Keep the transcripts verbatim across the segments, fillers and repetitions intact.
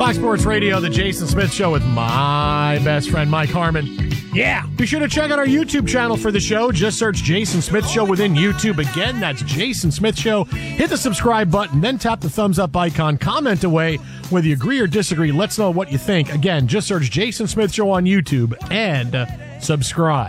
Fox Sports Radio, the Jason Smith Show with my best friend, Mike Harmon. Yeah, be sure to check out our YouTube channel for the show. Just search Jason Smith Show within YouTube. Again, that's Jason Smith Show. Hit the subscribe button, then tap the thumbs up icon. Comment away whether you agree or disagree. Let's know what you think. Again, just search Jason Smith Show on YouTube and uh, subscribe.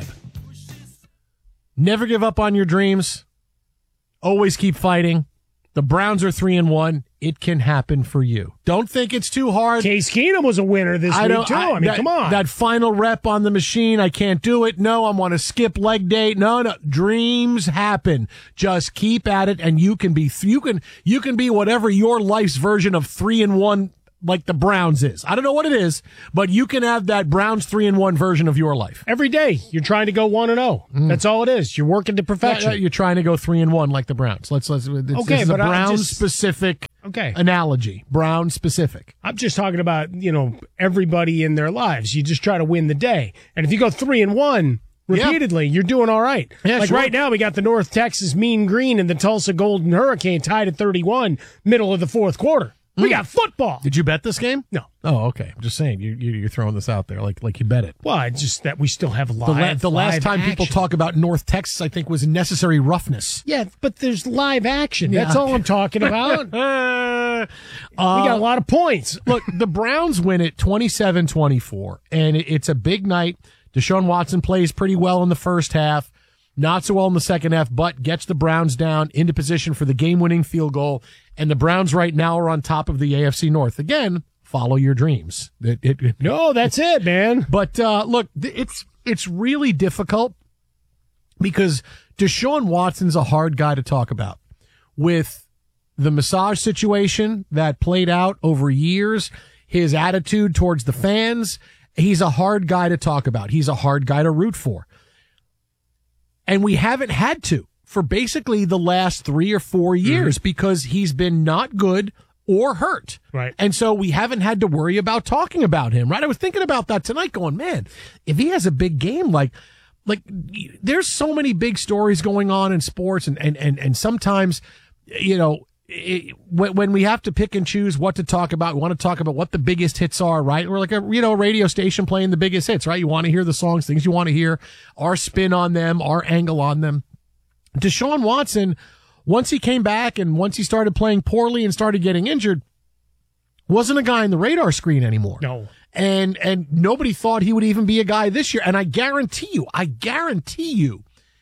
Never give up on your dreams. Always keep fighting. The Browns are three and one. It can happen for you. Don't think it's too hard. Case Keenum was a winner this I week, too. I, I mean, that, come on. That final rep on the machine, I can't do it. No, I want to skip leg day. No, no. Dreams happen. Just keep at it, and you can be you can you can be whatever your life's version of three and one like the Browns is. I don't know what it is, but you can have that Browns three and one version of your life. Every day, you're trying to go one and zero. Mm. That's all it is. You're working to perfection. Yeah, you're trying to go three and one like the Browns. Let's let's. It's, okay, this is but a Browns just, specific okay. analogy. Brown specific. I'm just talking about you know everybody in their lives. You just try to win the day, and if you go three and one repeatedly, yeah. you're doing all right. Yeah, like sure. right now, we got the North Texas Mean Green and the Tulsa Golden Hurricane tied at thirty-one, middle of the fourth quarter. We got football. Did you bet this game? No. Oh, okay. I'm just saying you, you you're throwing this out there like like you bet it. Well, it's just that we still have live. The, la- the last live time action. people talk about North Texas, I think, was necessary roughness. Yeah, but there's live action. Yeah. That's all I'm talking about. uh, we got a lot of points. Look, the Browns win it twenty-seven twenty-four, and it, it's a big night. Deshaun Watson plays pretty well in the first half. Not so well in the second half, but gets the Browns down into position for the game-winning field goal. And the Browns right now are on top of the A F C North. Again, follow your dreams. It, it, it, no, that's it, man. But uh, look, it's it's really difficult because Deshaun Watson's a hard guy to talk about. With the massage situation that played out over years, his attitude towards the fans, he's a hard guy to talk about. He's a hard guy to root for. And we haven't had to for basically the last three or four years mm-hmm. because he's been not good or hurt. Right. And so we haven't had to worry about talking about him, right? I was thinking about that tonight going, man, if he has a big game, like, like there's so many big stories going on in sports and, and, and, and sometimes, you know, It, when, when we have to pick and choose what to talk about, we want to talk about what the biggest hits are, right? We're like a, you know, radio station playing the biggest hits, right? You want to hear the songs, things you want to hear, our spin on them, our angle on them. Deshaun Watson, once he came back and once he started playing poorly and started getting injured, wasn't a guy on the radar screen anymore. No. And, and nobody thought he would even be a guy this year. And I guarantee you, I guarantee you,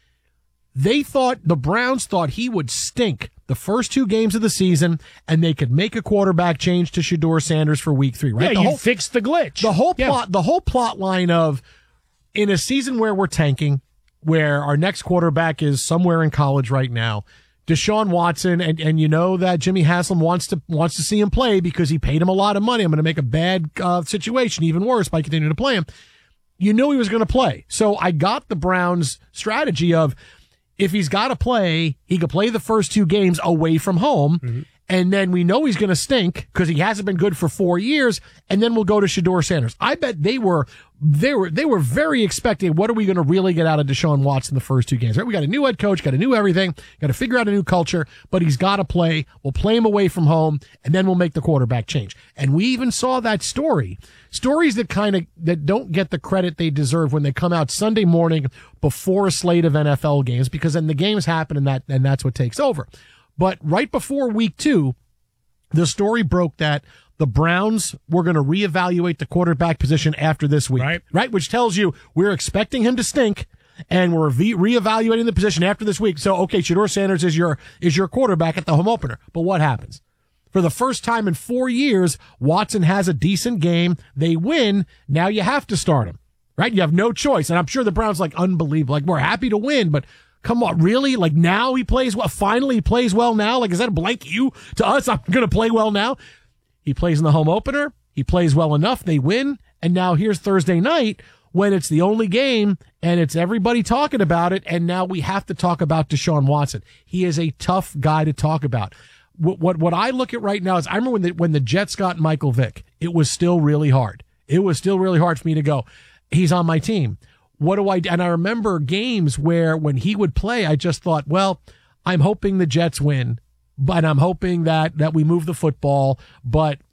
they thought, the Browns thought he would stink the first two games of the season, and they could make a quarterback change to Shedeur Sanders for week three, right? Yeah, the you whole, fixed the glitch. The whole yeah. plot, the whole plot line of, in a season where we're tanking, where our next quarterback is somewhere in college right now, Deshaun Watson, and, and you know that Jimmy Haslam wants to wants to see him play because he paid him a lot of money. I'm going to make a bad uh, situation even worse by continuing to play him. You knew he was going to play. So I got the Browns' strategy of, if he's got to play, he could play the first two games away from home, mm-hmm. and then we know he's going to stink because he hasn't been good for four years, and then we'll go to Shedeur Sanders. I bet they were they were they were very expecting, what are we going to really get out of Deshaun Watson the first two games? Right? We got a new head coach, got a new everything, got to figure out a new culture, but he's got to play. We'll play him away from home, and then we'll make the quarterback change. And we even saw that story. Stories that kind of that don't get the credit they deserve when they come out Sunday morning before a slate of N F L games, because then the games happen and that and that's what takes over. But right before week two, the story broke that the Browns were going to reevaluate the quarterback position after this week, right? Right, which tells you we're expecting him to stink, and we're re- reevaluating the position after this week. So, okay, Shedeur Sanders is your is your quarterback at the home opener. But what happens? For the first time in four years, Watson has a decent game. They win. Now you have to start him, right? You have no choice. And I'm sure the Browns like unbelievable. Like, we're happy to win, but come on, really? Like, now he plays well? Finally he plays well now? Like, is that a blank you to us? I'm going to play well now? He plays in the home opener. He plays well enough. They win. And now here's Thursday night when it's the only game and it's everybody talking about it. And now we have to talk about Deshaun Watson. He is a tough guy to talk about. What, what, what I look at right now is, I remember when the, when the Jets got Michael Vick, it was still really hard. It was still really hard for me to go, he's on my team. What do I do? And I remember games where when he would play, I just thought, well, I'm hoping the Jets win, but I'm hoping that, that we move the football, but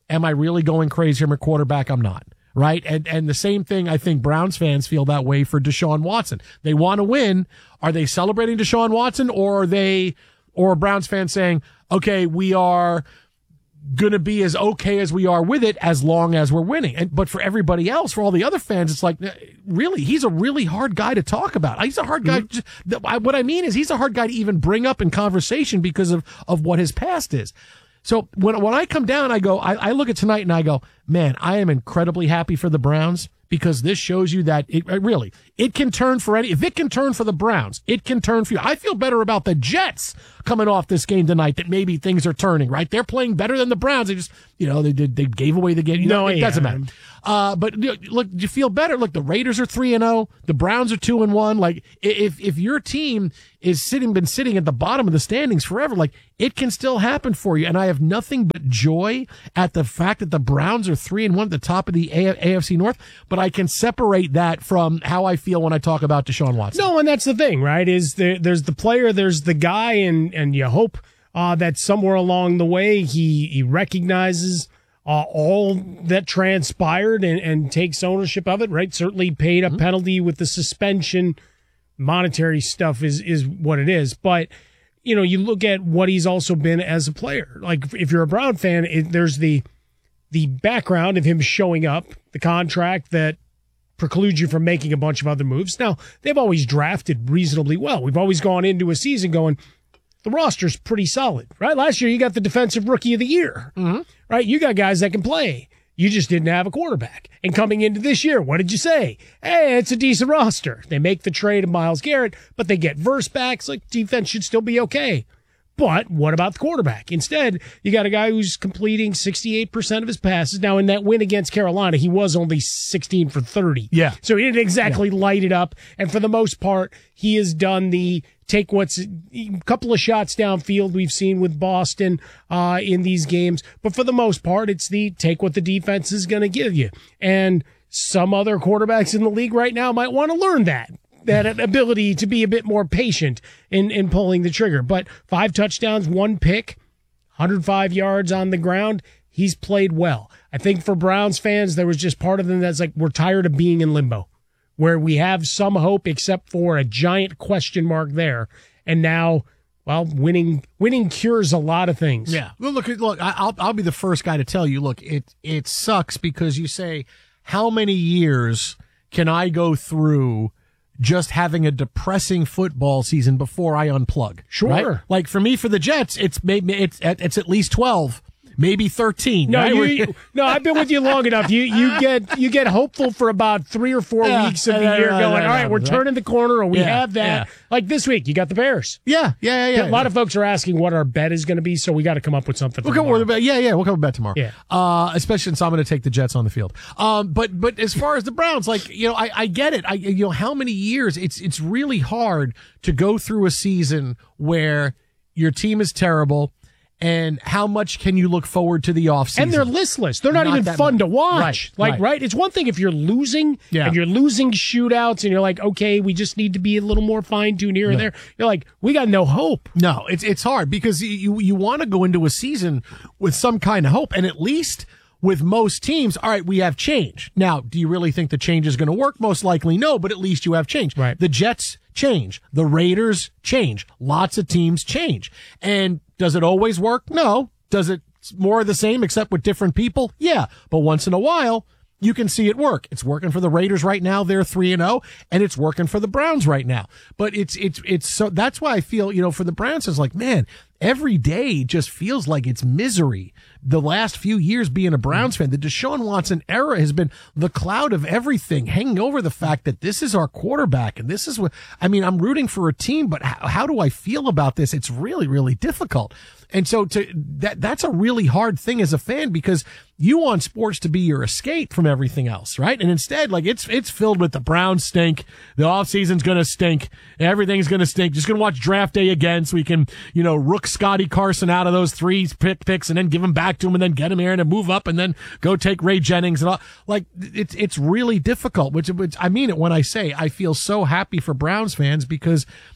am I really going crazy? I'm a quarterback. I'm not. Right. And, and the same thing, I think Browns fans feel that way for Deshaun Watson. They want to win. Are they celebrating Deshaun Watson, or are they, or are Browns fans saying, okay, we are going to be as okay as we are with it as long as we're winning? And, but for everybody else, for all the other fans, it's like, really, he's a really hard guy to talk about. He's a hard guy. Mm-hmm. What I mean is he's a hard guy to even bring up in conversation because of, of what his past is. So when when I come down, I go, I, I look at tonight and I go, man, I am incredibly happy for the Browns, because this shows you that it, it really, it can turn for any, if it can turn for the Browns, it can turn for you. I feel better about the Jets coming off this game tonight, that maybe things are turning, right? They're playing better than the Browns. They just, you know, they did, they gave away the game. You know, no, it yeah. doesn't matter. Uh, but look, you feel better. Look, the Raiders are three and oh. The Browns are two and one. Like, if, if your team is sitting, been sitting at the bottom of the standings forever, like, it can still happen for you. And I have nothing but joy at the fact that the Browns are three and one at the top of the A F C North. But I can separate that from how I feel when I talk about Deshaun Watson. No, and that's the thing, right? Is there, there's the player, there's the guy, and, and you hope uh, that somewhere along the way he, he recognizes Uh, all that transpired and, and takes ownership of it, right? Certainly paid a mm-hmm. penalty with the suspension. Monetary stuff is, is what it is. But, you know, you look at what he's also been as a player. Like, if you're a Brown fan, it, there's the, the background of him showing up, the contract that precludes you from making a bunch of other moves. Now, they've always drafted reasonably well. We've always gone into a season going, the roster's pretty solid, right? Last year, you got the defensive rookie of the year, mm-hmm. right? You got guys that can play. You just didn't have a quarterback. And coming into this year, what did you say? Hey, it's a decent roster. They make the trade of Myles Garrett, but they get verse backs. Like, defense should still be okay. But what about the quarterback? Instead, you got a guy who's completing sixty-eight percent of his passes. Now, in that win against Carolina, he was only sixteen for thirty. Yeah. So he didn't exactly yeah. light it up. And for the most part, he has done the take what's a couple of shots downfield we've seen with Boston uh, in these games. But for the most part, it's the take what the defense is going to give you. And some other quarterbacks in the league right now might want to learn that. That ability to be a bit more patient in, in pulling the trigger. But five touchdowns, one pick, one hundred five yards on the ground. He's played well. I think for Browns fans, there was just part of them that's like, we're tired of being in limbo, where we have some hope except for a giant question mark there. And now, well, winning winning cures a lot of things. Yeah. Well, look, look, I'll I'll be the first guy to tell you, look, it it sucks because you say, how many years can I go through just having a depressing football season before I unplug? Sure. Right? Like for me, for the Jets, it's maybe it's it's at least twelve. Maybe thirteen. No, right? you, no, I've been with you long enough. You you get you get hopeful for about three or four yeah, weeks of the yeah, year, yeah, going, yeah, all right, yeah, we're right. turning the corner, or we yeah, have that. Yeah. Like this week, you got the Bears. Yeah, yeah, yeah. yeah a lot yeah. of folks are asking what our bet is going to be, so we got to come up with something. For we'll come with a yeah, yeah, we'll come with a bet tomorrow. Yeah, uh, especially since I'm going to take the Jets on the field. Um, but but as far as the Browns, like you know, I, I get it. I you know how many years it's it's really hard to go through a season where your team is terrible. And how much can you look forward to the offseason? And they're listless. They're not, not even fun much. to watch. Right, like, right. right? It's one thing if you're losing yeah. and you're losing shootouts and you're like, okay, we just need to be a little more fine-tuned here yeah. and there. You're like, we got no hope. No, it's it's hard because you, you want to go into a season with some kind of hope. And at least with most teams, all right, we have change. Now, do you really think the change is going to work? Most likely no, but at least you have change. Right. The Jets change. The Raiders change. Lots of teams change. And does it always work? No. Does it more of the same except with different people? Yeah. But once in a while, you can see it work. It's working for the Raiders right now. They're three and oh, and it's working for the Browns right now. But it's, it's, it's so that's why I feel, you know, for the Browns, it's like, man, every day just feels like it's misery. The last few years being a Browns fan, the Deshaun Watson era has been the cloud of everything hanging over the fact that this is our quarterback. And this is what, I mean, I'm rooting for a team, but how, how do I feel about this? It's really, really difficult. And so to that, that's a really hard thing as a fan because you want sports to be your escape from everything else, right? And instead, like it's, it's filled with the Browns stink. The offseason's going to stink. Everything's going to stink. Just going to watch draft day again so we can, you know, rook Scotty Carson out of those three pick picks and then give him back to him and then get him here and move up and then go take Ray Jennings and all. Like it's, it's really difficult, which, which I mean it when I say I feel so happy for Browns fans because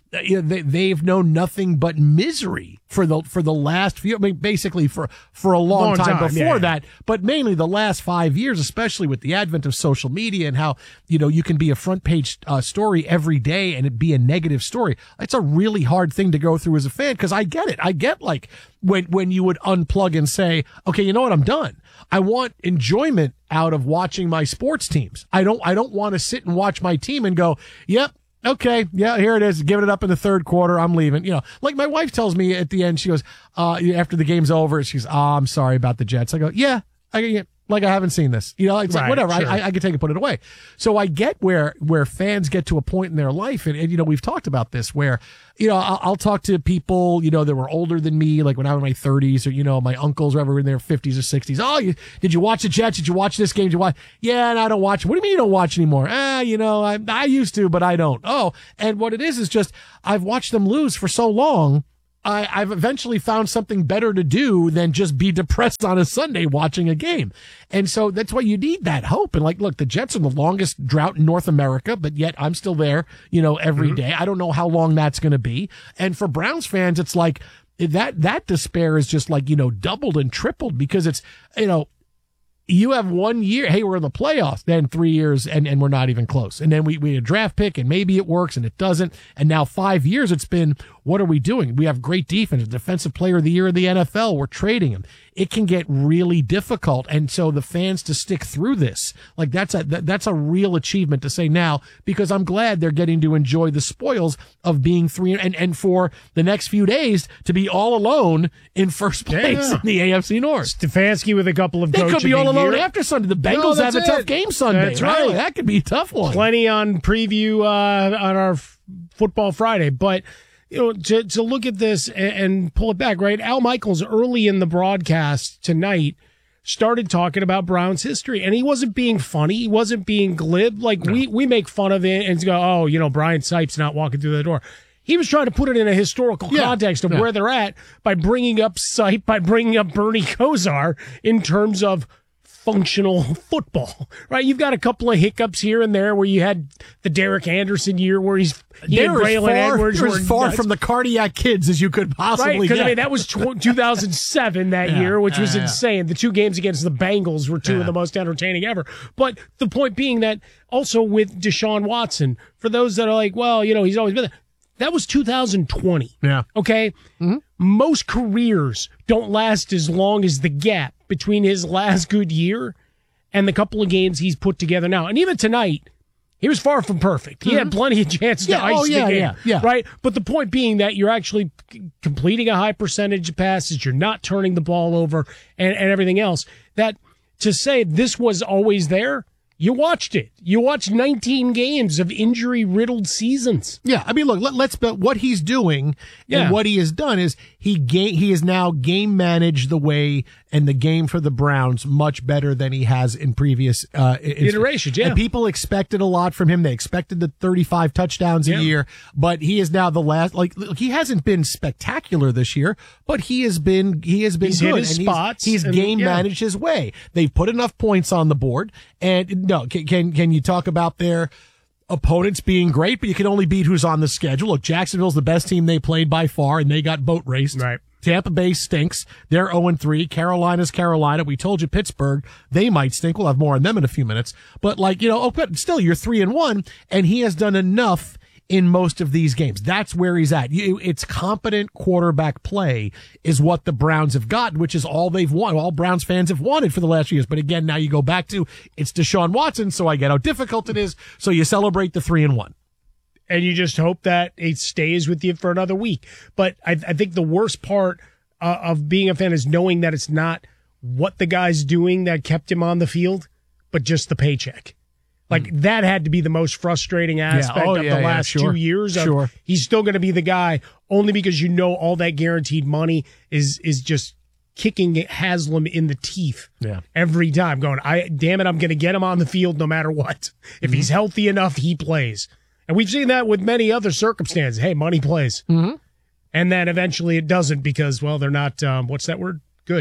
you know, they, they've known nothing but misery for the for the last few. I mean, basically for for a long, Long time, time, before yeah. that, but mainly the last five years, especially with the advent of social media and how you know you can be a front page uh, story every day and it be a negative story. It's a really hard thing to go through as a fan because I get it. I get like when when you would unplug and say, okay, you know what, I'm done. I want enjoyment out of watching my sports teams. I don't I don't want to sit and watch my team and go, yep. Okay, yeah, here it is. Giving it up in the third quarter. I'm leaving. You know, like my wife tells me at the end, she goes, uh, after the game's over, she's, oh, I'm sorry about the Jets. I go, yeah, I yeah, like I haven't seen this. You know, it's Right, like, whatever. sure. I, I can take and put it away. So I get where, where fans get to a point in their life. And, and you know, we've talked about this where, you know, I'll, I'll talk to people, you know, that were older than me, like when I was in my thirties or, you know, my uncles or ever in their fifties or sixties. Oh, you, did you watch the Jets? Did you watch this game? Did you watch? Yeah, and I don't watch. What do you mean you don't watch anymore? Ah, you know, I, I used to, but I don't. Oh, and what it is is just I've watched them lose for so long. I, I've eventually found something better to do than just be depressed on a Sunday watching a game. And so that's why you need that hope. And like, look, the Jets are the longest drought in North America, but yet I'm still there, you know, every Mm-hmm. day. I don't know how long that's going to be. And for Browns fans, it's like that, that despair is just like, you know, doubled and tripled because it's, you know, you have one year, hey, we're in the playoffs, then three years and, and we're not even close. And then we, we had a draft pick and maybe it works and it doesn't. And now five years it's been, what are we doing? We have great defense, defensive player of the year in the N F L. We're trading him. It can get really difficult. And so the fans to stick through this, like that's a, that, that's a real achievement to say now, because I'm glad they're getting to enjoy the spoils of being three and, and for the next few days to be all alone in first place Yeah. in the A F C North. Stefanski with a couple of They coach could be of all the alone year. after Sunday. The Bengals have that's a tough it. game Sunday. That's right. That could be a tough one. Plenty on preview uh, on our f- Football Friday. But, you know, to, to look at this and, and pull it back, right? Al Michaels early in the broadcast tonight started talking about Browns history. And he wasn't being funny. He wasn't being glib. Like, no. we, we make fun of it and go, oh, you know, Brian Sipes not walking through the door. He was trying to put it in a historical Yeah, context of yeah. where they're at by bringing up Sipe, by bringing up Bernie Kosar in terms of functional football, right? You've got a couple of hiccups here and there where you had the Derek Anderson year where he's he They're and as Braylon far, Edwards they're were as far nuts. from the cardiac kids as you could possibly Right, because get. I mean that was tw- two thousand seven that Yeah, year, which was yeah, yeah. insane. The two games against the Bengals were two Yeah. of the most entertaining ever. But the point being that also with Deshaun Watson, for those that are like, well, you know, he's always been there. That was two thousand twenty. Yeah. Okay. Mm-hmm. Most careers don't last as long as the gap between his last good year and the couple of games he's put together now. And even tonight, he was far from perfect. He mm-hmm. had plenty of chances Yeah, to ice oh, yeah, the game. yeah, yeah. Right. But the point being that you're actually c- completing a high percentage of passes, you're not turning the ball over and, and everything else. That to say this was always there, you watched it. You watched nineteen games of injury-riddled seasons. Yeah, I mean, look, let, let's bet what he's doing Yeah. and what he has done is he ga- he has now game managed the way and the game for the Browns much better than he has in previous uh, Iterations, yeah. And people expected a lot from him. They expected the thirty-five touchdowns Yeah. a year, but he is now the last. Like look, he hasn't been spectacular this year, but he has been he has been He's good. hit his and spots He's, he's and- game yeah. managed his way. They've put enough points on the board, and no, can can, can you talk about their opponents being great, but you can only beat who's on the schedule. Look, Jacksonville's the best team they played by far, and they got boat raced. Right. Tampa Bay stinks. They're oh and three. Carolina's Carolina. We told you Pittsburgh, they might stink. We'll have more on them in a few minutes. But like, you know, oh, but still you're three and one, and he has done enough in most of these games. That's where he's at. You, it's competent quarterback play is what the Browns have gotten, which is all they've wanted. All Browns fans have wanted for the last few years. But again, now you go back to it's Deshaun Watson, so I get how difficult it is. So you celebrate the three and one. And you just hope that it stays with you for another week. But I, I think the worst part uh, of being a fan is knowing that it's not what the guy's doing that kept him on the field, but just the paycheck. Like mm. that had to be the most frustrating aspect yeah. oh, of yeah, the last yeah, sure. two years. Of Sure. He's still going to be the guy only because you know all that guaranteed money is is just kicking Haslam in the teeth yeah. every time. Going, I damn it, I'm going to get him on the field no matter what. If mm-hmm. he's healthy enough, he plays. And we've seen that with many other circumstances. Hey, money plays. Mm-hmm. And then eventually it doesn't because, well, they're not, um, what's that word? Good.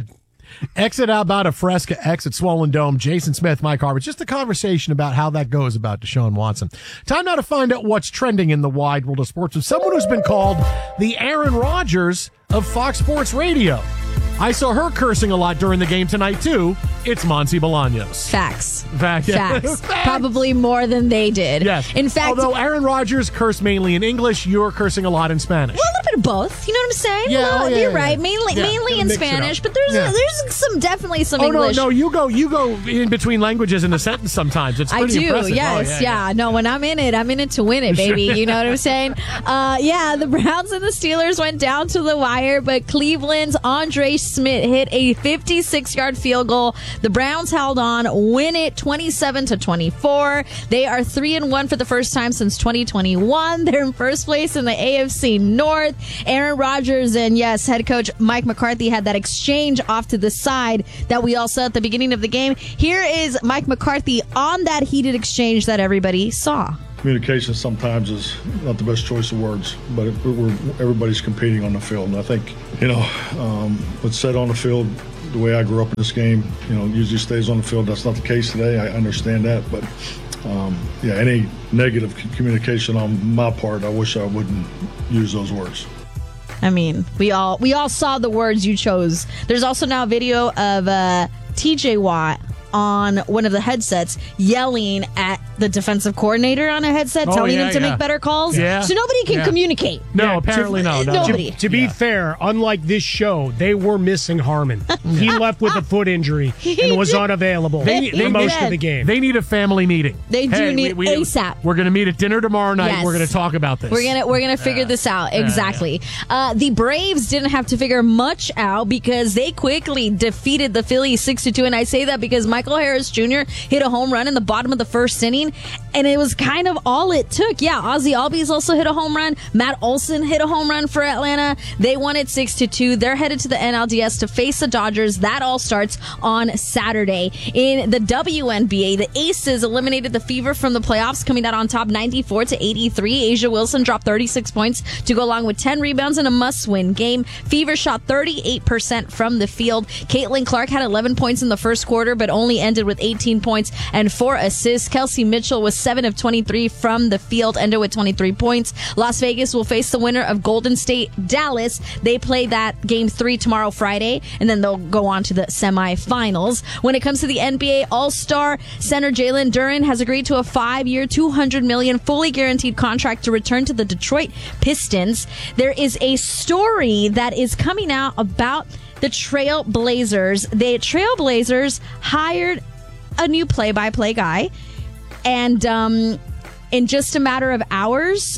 Exit outbound of Fresca, exit Swollen Dome. Jason Smith, Mike Harvard. Just a conversation about how that goes about Deshaun Watson. Time now to find out what's trending in the wide world of sports with someone who's been called the Aaron Rodgers of Fox Sports Radio. I saw her cursing a lot during the game tonight, too. It's Monty Bolaños. Facts. Fact, yeah. Facts. Probably more than they did. Yes. In fact, although Aaron Rodgers cursed mainly in English, you're cursing a lot in Spanish. Well, a little bit of both. You know what I'm saying? Yeah, well, oh, yeah you're yeah, right. yeah. Mainly, yeah. mainly in Spanish, but there's yeah. a, there's some definitely some oh, English. no, no, you go, you go in between languages in a sentence sometimes. It's I pretty do. impressive. Yes. Oh, yeah, yeah, yeah. No, when I'm in it, I'm in it to win it, baby. You know what I'm saying? Uh, yeah, the Browns and the Steelers went down to the wire, but Cleveland's Andre Smith hit a fifty-six-yard field goal. The Browns held on, win it twenty-seven to twenty-four. They are three and one for the first time since twenty twenty-one. They're in first place in the A F C North. Aaron Rodgers and yes, head coach Mike McCarthy had that exchange off to the side that we all saw at the beginning of the game. Here is Mike McCarthy on that heated exchange that everybody saw. Communication sometimes is not the best choice of words, but it, we're, everybody's competing on the field. And I think, you know, um, what's said on the field, the way I grew up in this game, you know, usually stays on the field. That's not the case today. I understand that. But, um, yeah, any negative communication on my part, I wish I wouldn't use those words. I mean, we all we all saw the words you chose. There's also now a video of uh, T J Watt on one of the headsets yelling at the defensive coordinator on a headset, oh, telling yeah, him to yeah. make better calls. Yeah. So nobody can yeah. communicate. No, Yeah, apparently to, no. no. Nobody. To, to be Yeah. fair, unlike this show, they were missing Harmon. He left with a foot injury and was did. unavailable They- for they most did. of the game. They need a family meeting. They do Hey, need we, we, ASAP. We're going to meet at dinner tomorrow night. Yes. We're going to talk about this. We're gonna we're gonna figure this out exactly. Uh, the Braves didn't have to figure much out because they quickly defeated the Phillies six to two, and I say that because Michael Harris Junior hit a home run in the bottom of the first inning, and it was kind of all it took. Yeah, Ozzy Albies also hit a home run. Matt Olson hit a home run for Atlanta. They won it six to two. They're headed to the N L D S to face the Dodgers. That all starts on Saturday. In the W N B A, the Aces eliminated the Fever from the playoffs, coming out on top ninety-four to eighty-three. Asia Wilson dropped thirty-six points to go along with ten rebounds in a must-win game. Fever shot thirty-eight percent from the field. Caitlin Clark had eleven points in the first quarter, but only ended with eighteen points and four assists. Kelsey Mitchell was seven of twenty-three from the field, ended with twenty-three points. Las Vegas will face the winner of Golden State Dallas. They play that game three tomorrow, Friday, and then they'll go on to the semifinals. When it comes to the N B A, All-Star center Jalen Duren has agreed to a five-year, two hundred million dollars fully guaranteed contract to return to the Detroit Pistons. There is a story that is coming out about the Trail Blazers. The Trail Blazers hired a new play-by-play guy, and um, in just a matter of hours,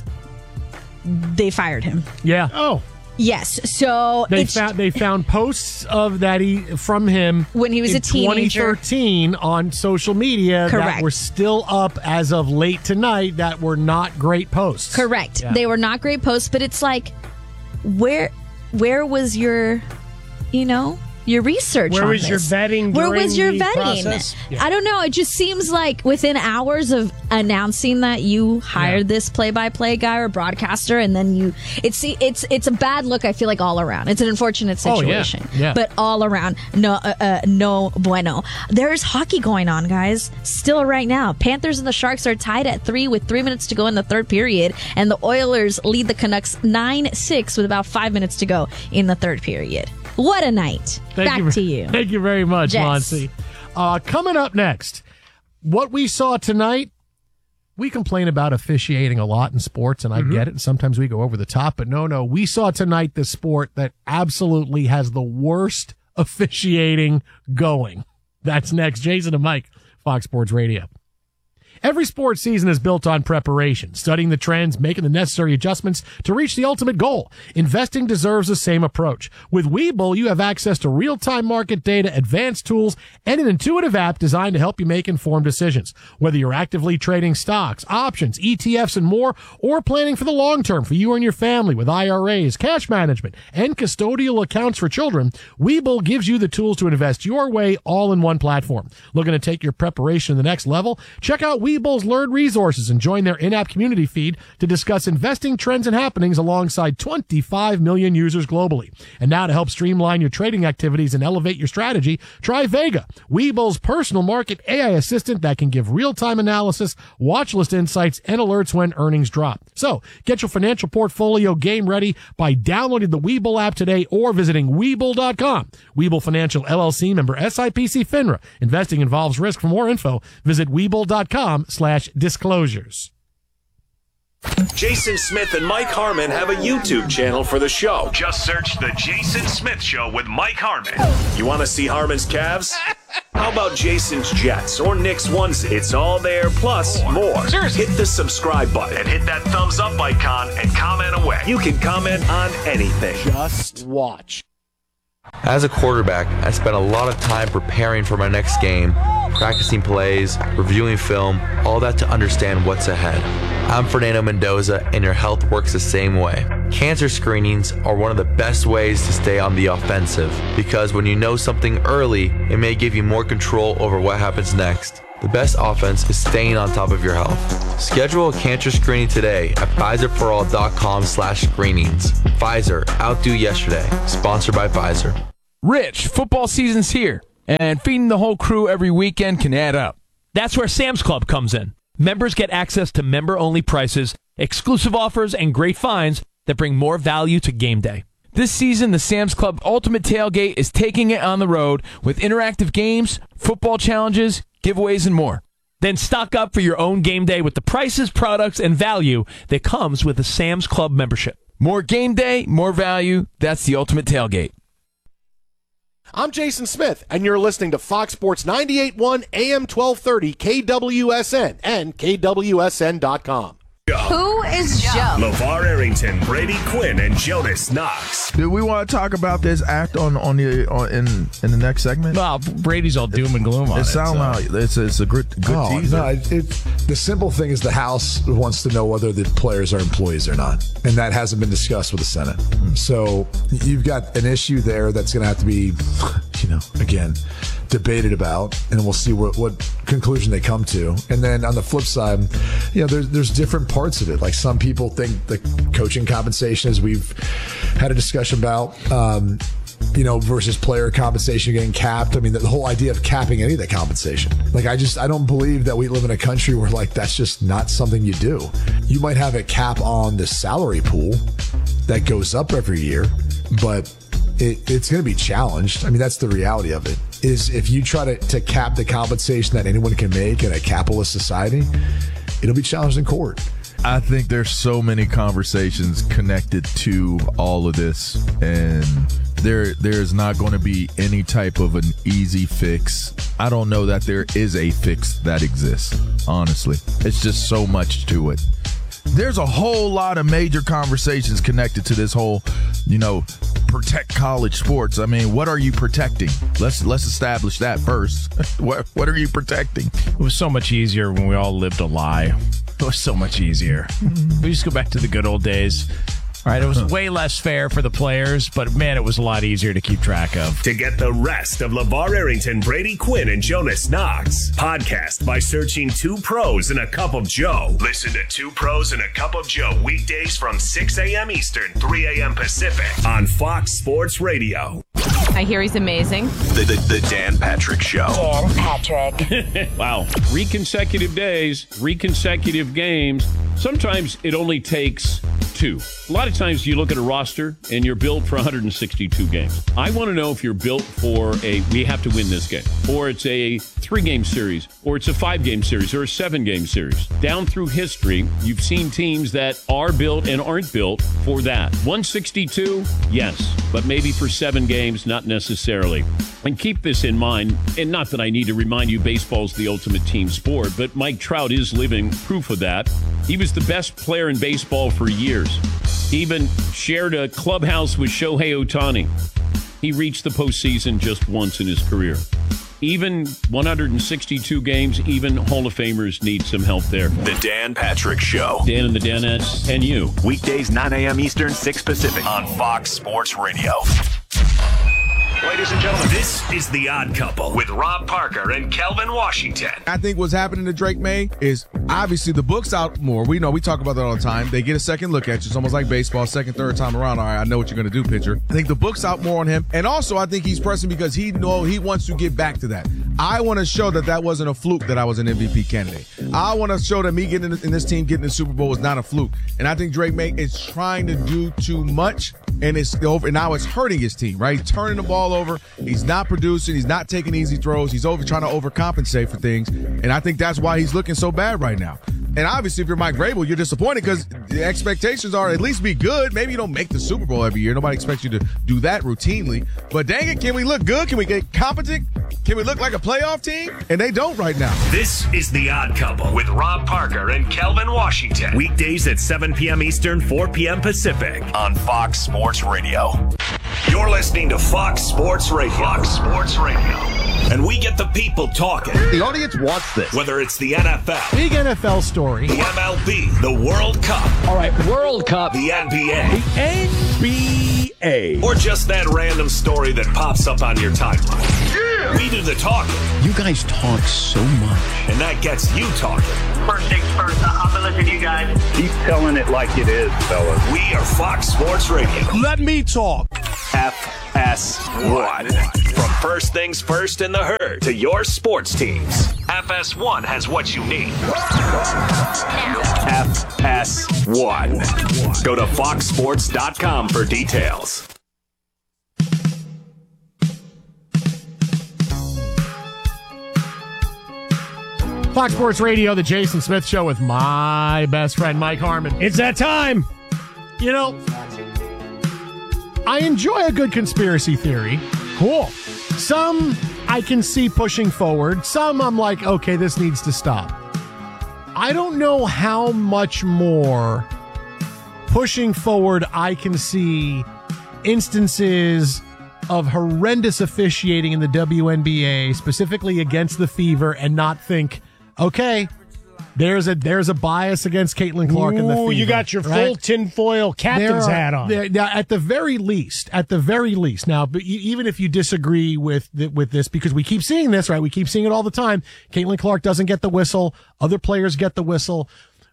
they fired him. Yeah. Oh. Yes, so They it's, found they found posts of that he from him When he was in a teenager. twenty thirteen on social media Correct. that were still up as of late tonight that were not great posts. correct. Yeah. They were not great posts, but it's like, where, where was your, you know, your research? Where on was your this? vetting Where during was your the vetting? process? Yeah. I don't know. It just seems like within hours of announcing that you hired Yeah. this play-by-play guy or broadcaster, and then you, it's it's it's a bad look. I feel like all around. It's an unfortunate Oh, yeah. situation. Yeah. But all around, no, uh, uh, no bueno. There's hockey going on, guys. Still right now, Panthers and the Sharks are tied at three with three minutes to go in the third period, and the Oilers lead the Canucks nine six with about five minutes to go in the third period. What a night! Thank Back you, to you. Thank you very much, Yes. Monty. Uh, coming up next, what we saw tonight, we complain about officiating a lot in sports, and I Mm-hmm. get it. And sometimes we go over the top, but no, no. We saw tonight the sport that absolutely has the worst officiating going. That's next. Jason and Mike, Fox Sports Radio. Every sports season is built on preparation, studying the trends, making the necessary adjustments to reach the ultimate goal. Investing deserves the same approach. With Webull, you have access to real-time market data, advanced tools, and an intuitive app designed to help you make informed decisions. Whether you're actively trading stocks, options, E T Fs, and more, or planning for the long term for you and your family with I R As, cash management, and custodial accounts for children, Webull gives you the tools to invest your way all in one platform. Looking to take your preparation to the next level? Check out Webull's learned resources and join their in-app community feed to discuss investing trends and happenings alongside twenty-five million users globally. And now to help streamline your trading activities and elevate your strategy, try Vega, Webull's personal market A I assistant that can give real-time analysis, watch list insights, and alerts when earnings drop. So get your financial portfolio game ready by downloading the Webull app today or visiting Webull dot com. Webull Financial L L C, member S I P C FINRA. Investing involves risk. For more info, visit Webull dot com slash disclosures. Jason Smith and Mike Harmon have a YouTube channel for the show. Just search The Jason Smith Show with Mike Harmon. You want to see Harmon's calves? How about Jason's Jets or Nick's ones? It's all there, plus more. Seriously. Hit the subscribe button and hit that thumbs up icon and comment away. You can comment on anything. Just watch. As a quarterback, I spent a lot of time preparing for my next game, practicing plays, reviewing film, all that to understand what's ahead. I'm Fernando Mendoza, and your health works the same way. Cancer screenings are one of the best ways to stay on the offensive, because when you know something early, it may give you more control over what happens next. The best offense is staying on top of your health. Schedule a cancer screening today at Pfizer For All dot com slash screenings. Pfizer, outdo yesterday. Sponsored by Pfizer. Rich, football season's here, and feeding the whole crew every weekend can add up. That's where Sam's Club comes in. Members get access to member-only prices, exclusive offers, and great finds that bring more value to game day. This season, the Sam's Club Ultimate Tailgate is taking it on the road with interactive games, football challenges, giveaways, and more. Then stock up for your own game day with the prices, products, and value that comes with a Sam's Club membership. More game day, more value. That's the Ultimate Tailgate. I'm Jason Smith, and you're listening to Fox Sports ninety-eight point one A M twelve thirty K W S N and K W S N dot com. Who is Joe? LeVar Arrington, Brady Quinn, and Jonas Knox. Do we want to talk about this act on on the on, in in the next segment? Well, Brady's all doom and gloom on it. It sounds so. like it's, it's a good good oh, teaser. No, it, it, the simple thing is the House wants to know whether the players are employees or not, and that hasn't been discussed with the Senate. Mm. So you've got an issue there that's going to have to be, you know, again, debated about, and we'll see what, what conclusion they come to. And then on the flip side, you know, there's there's different parts of it. Like some people think the coaching compensation, as we've had a discussion about, um, you know, versus player compensation getting capped. I mean, the, the whole idea of capping any of the compensation. Like, I just, I don't believe that we live in a country where, like, that's just not something you do. You might have a cap on the salary pool that goes up every year, but it, it's going to be challenged. I mean, that's the reality of it, is if you try to, to cap the compensation that anyone can make in a capitalist society, it'll be challenged in court. I think there's so many conversations connected to all of this, and there there's not going to be any type of an easy fix. I don't know that there is a fix that exists, honestly. It's just so much to it. There's a whole lot of major conversations connected to this whole, you know, protect college sports. I mean, what are you protecting? Let's let's establish that first. what what are you protecting? It was so much easier when we all lived a lie. It was so much easier. We just go back to the good old days. All right, it was way less fair for the players, but man, it was a lot easier to keep track of. To get the rest of LeVar Arrington, Brady Quinn, and Jonas Knox, podcast by searching Two Pros and a Cup of Joe. Listen to Two Pros and a Cup of Joe weekdays from six a.m. Eastern, three a.m. Pacific on Fox Sports Radio. I hear he's amazing. The, the, the Dan Patrick Show. Dan Patrick. Wow. Three consecutive days, three consecutive games. Sometimes it only takes two. A lot of times you look at a roster and you're built for one hundred sixty-two games. I want to know if you're built for a, we have to win this game, or it's a three-game series, or it's a five-game series, or a seven-game series. Down through history, you've seen teams that are built and aren't built for that. one sixty-two, yes, but maybe for seven games, not necessarily. And keep this in mind, and not that I need to remind you baseball's the ultimate team sport, but Mike Trout is living proof of that. He was the best player in baseball for years. He even shared a clubhouse with Shohei Ohtani. He reached the postseason just once in his career. Even one hundred sixty-two games, even Hall of Famers need some help there. The Dan Patrick Show. Dan and the Danettes and you. Weekdays, nine a.m. Eastern, six Pacific on Fox Sports Radio. Ladies and gentlemen, this is The Odd Couple with Rob Parker and Kelvin Washington. I think what's happening to Drake May is obviously the book's out more. We know, we talk about that all the time. They get a second look at you. It's almost like baseball, second, third time around. All right, I know what you're going to do, pitcher. I think the book's out more on him. And also, I think he's pressing because he know he wants to get back to that. I want to show that that wasn't a fluke that I was an M V P candidate. I want to show that me getting in, in this team, getting the Super Bowl was not a fluke. And I think Drake May is trying to do too much, and it's over. And now it's hurting his team, right? He's turning the ball over. He's not producing. He's not taking easy throws. He's over trying to overcompensate for things. And I think that's why he's looking so bad right now. And obviously, if you're Mike Vrabel, you're disappointed because the expectations are at least be good. Maybe you don't make the Super Bowl every year. Nobody expects you to do that routinely. But dang it, can we look good? Can we get competent? Can we look like a playoff team? And they don't right now. This is The Odd Couple with Rob Parker and Kelvin Washington. Weekdays at seven p.m. Eastern, four p.m. Pacific on Fox Sports Radio. You're listening to Fox Sports Radio. Fox Sports Radio. And we get the people talking. The audience wants this. Whether it's the N F L. Big N F L story. The M L B. The World Cup. All right, World Cup. The N B A. The N B A. Or just that random story that pops up on your timeline. Yeah. We do the talking. You guys talk so much. And that gets you talking. First things first, I'll be listening to you guys. Keep telling it like it is, fellas. We are Fox Sports Radio. Let me talk. F S one. From First Things First in the Herd to your sports teams, F S one has what you need. F S one. Go to fox sports dot com for details. Fox Sports Radio, the Jason Smith Show with my best friend, Mike Harmon. It's that time. You know, I enjoy a good conspiracy theory. Cool. Some I can see pushing forward. Some I'm like, okay, this needs to stop. I don't know how much more pushing forward I can see instances of horrendous officiating in the W N B A, specifically against the Fever, and not think, okay, there's a there's a bias against Caitlin Clark Ooh, and the Fever. You got your right? full tinfoil captain's are, hat on. There, now, at the very least, at the very least, now, but even if you disagree with the, with this, because we keep seeing this, right? We keep seeing it all the time. Caitlin Clark doesn't get the whistle. Other players get the whistle.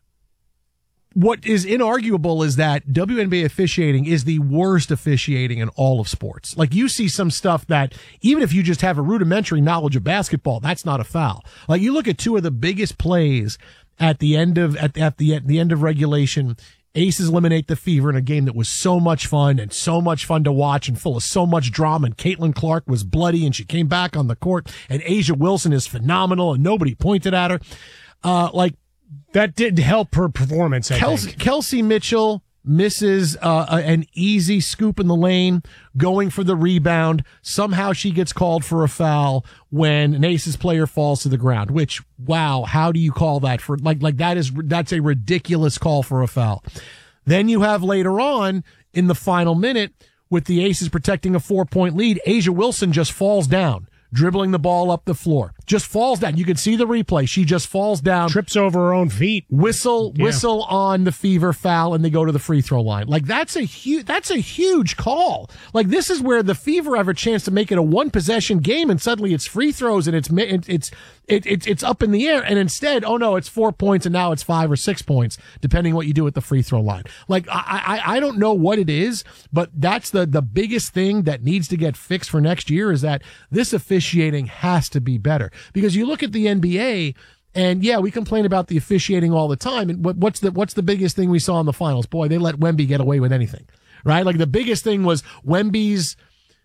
What is inarguable is that W N B A officiating is the worst officiating in all of sports. Like, you see some stuff that, even if you just have a rudimentary knowledge of basketball, that's not a foul. Like, you look at two of the biggest plays at the end of, at, at the, at the end of regulation. Aces eliminate the Fever in a game that was so much fun and so much fun to watch and full of so much drama. And Caitlin Clark was bloody and she came back on the court, and A'ja Wilson is phenomenal and nobody pointed at her. Uh, like, that did help her performance, I Kelsey, think. Kelsey Mitchell misses uh, an easy scoop in the lane, going for the rebound. Somehow she gets called for a foul when an Aces player falls to the ground, which, wow, how do you call that for, like, like that is, that's a ridiculous call for a foul. Then you have later on in the final minute, with the Aces protecting a four point lead, A'ja Wilson just falls down, dribbling the ball up the floor. Just falls down. You can see the replay. She just falls down. Trips over her own feet. Whistle, yeah. whistle on the Fever foul, and they go to the free throw line. Like, that's a huge, that's a huge call. Like, this is where the Fever have a chance to make it a one possession game, and suddenly it's free throws and it's, it's, it, it, it's up in the air. And instead, oh no, it's four points and now it's five or six points, depending what you do at the free throw line. Like, I, I, I don't know what it is, but that's the, the biggest thing that needs to get fixed for next year, is that this officiating has to be better. Because you look at the N B A, and yeah, we complain about the officiating all the time. And what, what's the what's the biggest thing we saw in the finals? Boy, they let Wemby get away with anything, right? Like, the biggest thing was Wemby's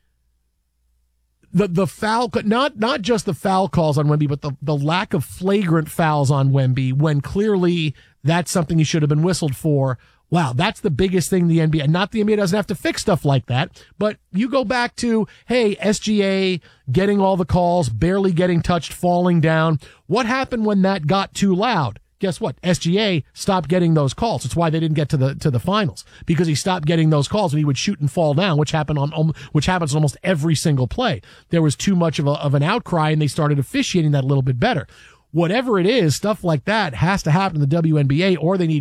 the the foul, not not just the foul calls on Wemby, but the the lack of flagrant fouls on Wemby, when clearly that's something he should have been whistled for. Wow, that's the biggest thing the N B A, not the N B A doesn't have to fix stuff like that, but you go back to, hey, S G A getting all the calls, barely getting touched, falling down. What happened when that got too loud? Guess what? S G A stopped getting those calls. It's why they didn't get to the to the finals, because he stopped getting those calls when he would shoot and fall down, which happened on um, which happens on almost every single play. There was too much of a, of an outcry, and they started officiating that a little bit better. Whatever it is, stuff like that has to happen in the W N B A, or they need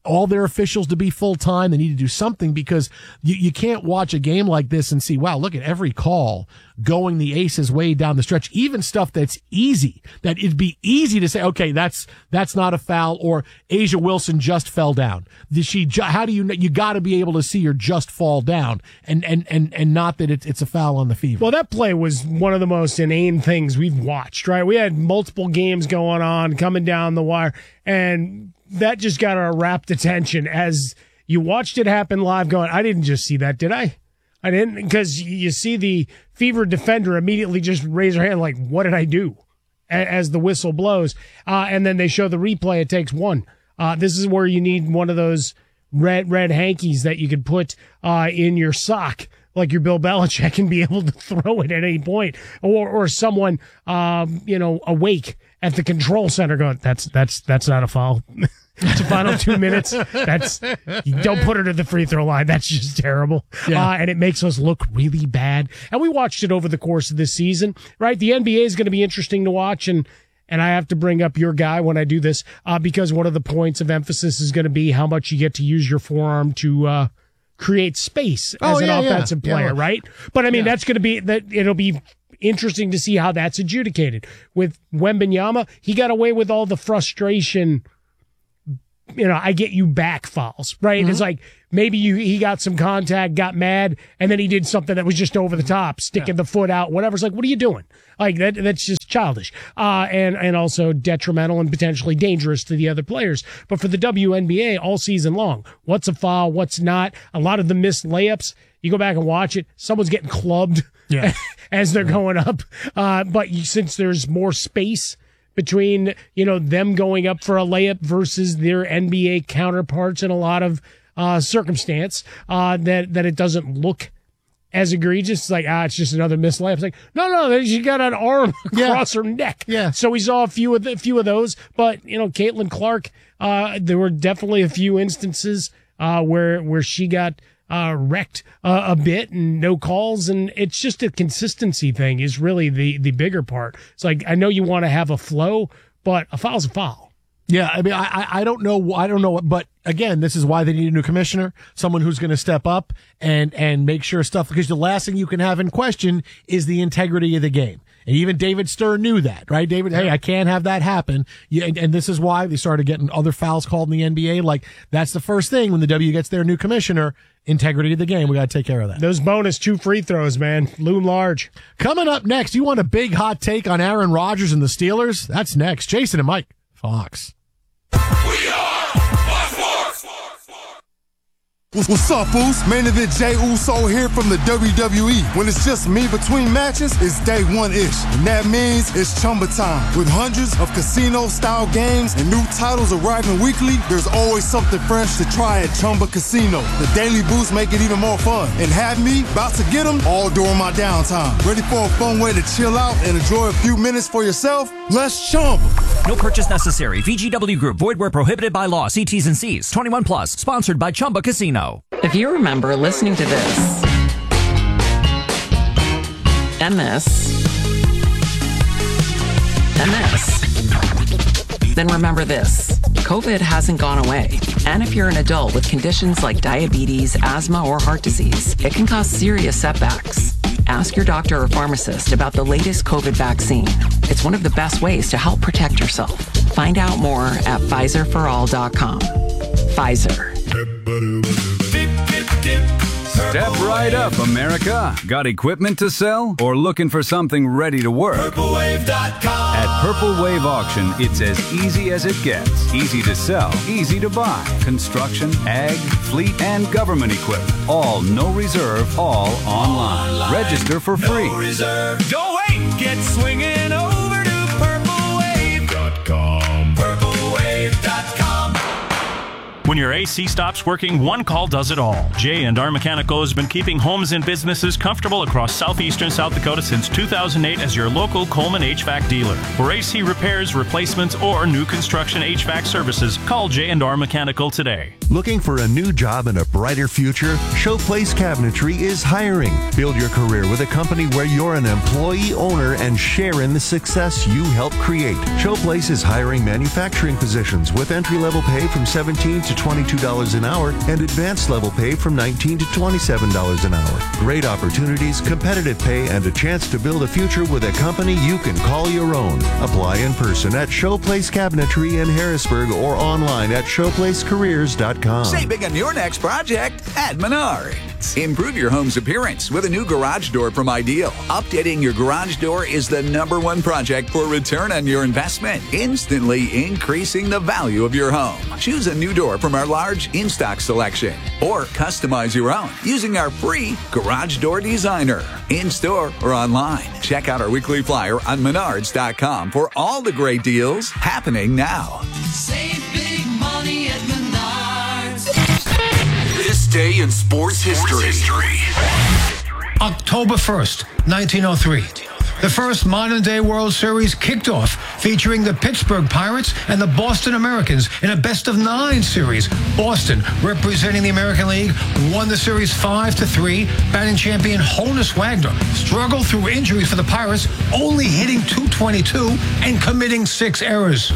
all their officials to be full-time. They need to do something because you, you can't watch a game like this and see, wow, look at every call going the Aces way down the stretch. Even stuff that's easy, that it'd be easy to say, okay, that's that's not a foul, or Asia Wilson just fell down. Did she? Ju- how do you? You got to be able to see her just fall down, and and and and not that it's it's a foul on the Fever. Well, that play was one of the most inane things we've watched. Right, we had multiple games going on, coming down the wire, and that just got our rapt attention as you watched it happen live. Going, I didn't just see that, did I? I didn't, because you see the Fever defender immediately just raise her hand like, what did I do? As the whistle blows. Uh, and then they show the replay. It takes one. Uh, this is where you need one of those red, red hankies that you could put uh, in your sock, like your Bill Belichick, and be able to throw it at any point. Or, or someone, um, you know, awake at the control center going, that's, that's, that's not a foul. It's the final two minutes. That's, you don't put her to the free throw line. That's just terrible. Yeah. Uh, and it makes us look really bad. And we watched it over the course of this season, right? The N B A is going to be interesting to watch. And, and I have to bring up your guy when I do this, uh, because one of the points of emphasis is going to be how much you get to use your forearm to, uh, create space as oh, an yeah, offensive yeah. player, Yeah. right? But I mean, Yeah. that's going to be that it'll be interesting to see how that's adjudicated. With Wembanyama, he got away with all the frustration, you know, I get you back fouls, right? Mm-hmm. It's like maybe you he got some contact, got mad, and then he did something that was just over the top, sticking yeah. the foot out, whatever. It's like, what are you doing? Like that that's just childish. Uh and and also detrimental and potentially dangerous to the other players. But for the W N B A all season long, what's a foul, what's not? A lot of the missed layups, you go back and watch it, someone's getting clubbed yeah. as they're yeah. going up. Uh but you, since there's more space between, you know, them going up for a layup versus their N B A counterparts in a lot of uh, circumstance, uh, that, that it doesn't look as egregious. It's like, ah, it's just another missed layup. It's like, no, no, she got an arm across yeah. her neck. Yeah. So we saw a few of the, a few of those, but, you know, Caitlin Clark, uh, there were definitely a few instances, uh, where, where she got, uh, wrecked uh, a bit and no calls. And it's just a consistency thing is really the, the bigger part. It's like, I know you want to have a flow, but a foul's a foul. Yeah. I mean, I, I don't know. I don't know. But again, this is why they need a new commissioner, someone who's going to step up and, and make sure stuff, because the last thing you can have in question is the integrity of the game. And even David Stern knew that, right? David, hey, I can't have that happen. Yeah, and, and this is why they started getting other fouls called in the N B A. Like, that's the first thing when the W gets their new commissioner, integrity of the game. We got to take care of that. Those bonus two free throws, man, loom large. Coming up next, you want a big hot take on Aaron Rodgers and the Steelers? That's next. Jason and Mike, Fox. We are What's up, Boost? Main event Jey Uso here from the W W E. When it's just me between matches, it's day one-ish. And that means it's Chumba time. With hundreds of casino-style games and new titles arriving weekly, there's always something fresh to try at Chumba Casino. The Daily Boost make it even more fun. And have me about to get them all during my downtime. Ready for a fun way to chill out and enjoy a few minutes for yourself? Let's Chumba. No purchase necessary. V G W Group. Void where prohibited by law. See T's and C's. twenty-one plus. Sponsored by Chumba Casino. If you remember listening to this and this and this, then remember this. COVID hasn't gone away. And if you're an adult with conditions like diabetes, asthma, or heart disease, it can cause serious setbacks. Ask your doctor or pharmacist about the latest COVID vaccine. It's one of the best ways to help protect yourself. Find out more at Pfizer for all dot com. Pfizer. Step right up, America. Got equipment to sell or looking for something ready to work? Purple Wave dot com. At Purple Wave Auction, it's as easy as it gets. Easy to sell, easy to buy. Construction, ag, fleet, and government equipment. All no reserve, all online. online. Register for free. No reserve. Don't wait. Get swinging over to Purple Wave dot com. Purple Wave dot com. When your A C stops working, one call does it all. J and R Mechanical has been keeping homes and businesses comfortable across southeastern South Dakota since two thousand eight as your local Coleman H V A C dealer. For A C repairs, replacements, or new construction H V A C services, call J and R Mechanical today. Looking for a new job and a brighter future? Showplace Cabinetry is hiring. Build your career with a company where you're an employee owner and share in the success you help create. Showplace is hiring manufacturing positions with entry-level pay from seventeen to twenty-two dollars an hour and advanced level pay from nineteen to twenty-seven dollars an hour. Great opportunities, competitive pay, and a chance to build a future with a company you can call your own. Apply in person at Showplace Cabinetry in Harrisburg or online at showplace careers dot com. Save big on your next project at Menards. Improve your home's appearance with a new garage door from Ideal. Updating your garage door is the number one project for return on your investment, instantly increasing the value of your home. Choose a new door from our large in-stock selection or customize your own using our free Garage Door Designer. In-store or online. Check out our weekly flyer on menards dot com for all the great deals happening now. Save big money at Menards. This day in sports history. October first, nineteen oh three. The first modern-day World Series kicked off, featuring the Pittsburgh Pirates and the Boston Americans in a best-of-nine series. Boston, representing the American League, won the series five to three. Batting champion Honus Wagner struggled through injuries for the Pirates, only hitting two twenty-two and committing six errors.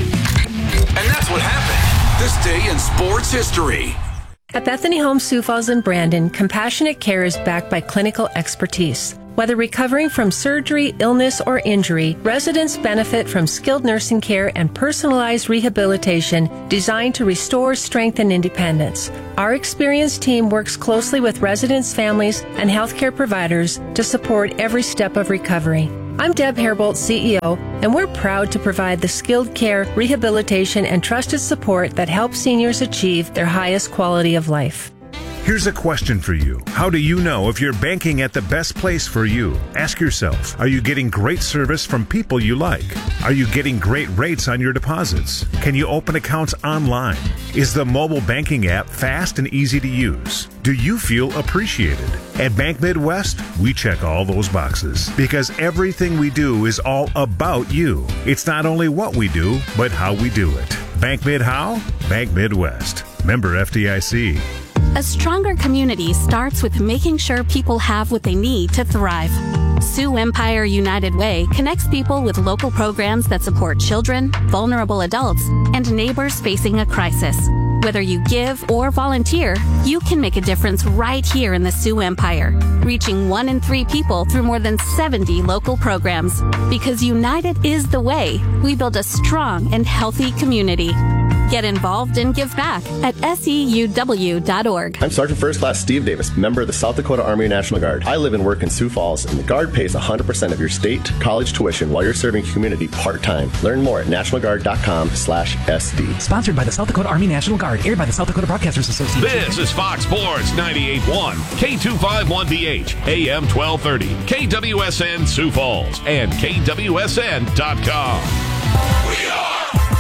And that's what happened this day in sports history. At Bethany Home Sioux Falls in Brandon, compassionate care is backed by clinical expertise. Whether recovering from surgery, illness, or injury, residents benefit from skilled nursing care and personalized rehabilitation designed to restore strength and independence. Our experienced team works closely with residents, families, and healthcare providers to support every step of recovery. I'm Deb Hairbolt, C E O, and we're proud to provide the skilled care, rehabilitation, and trusted support that helps seniors achieve their highest quality of life. Here's a question for you. How do you know if you're banking at the best place for you? Ask yourself, are you getting great service from people you like? Are you getting great rates on your deposits? Can you open accounts online? Is the mobile banking app fast and easy to use? Do you feel appreciated? At Bank Midwest, we check all those boxes because everything we do is all about you. It's not only what we do, but how we do it. Bank Mid how? Bank Midwest. Member F D I C. A stronger community starts with making sure people have what they need to thrive. Sioux Empire United Way connects people with local programs that support children, vulnerable adults, and neighbors facing a crisis. Whether you give or volunteer, you can make a difference right here in the Sioux Empire, reaching one in three people through more than seventy local programs. Because united is the way we build a strong and healthy community. Get involved and give back at S E U W dot org. I'm Sergeant First Class Steve Davis, member of the South Dakota Army National Guard. I live and work in Sioux Falls, and the Guard pays one hundred percent of your state college tuition while you're serving community part-time. Learn more at national guard dot com slash S D. Sponsored by the South Dakota Army National Guard, aired by the South Dakota Broadcasters Association. This is Fox Sports ninety-eight point one, K two fifty-one B H, A M twelve thirty, K W S N Sioux Falls, and K W S N dot com. We are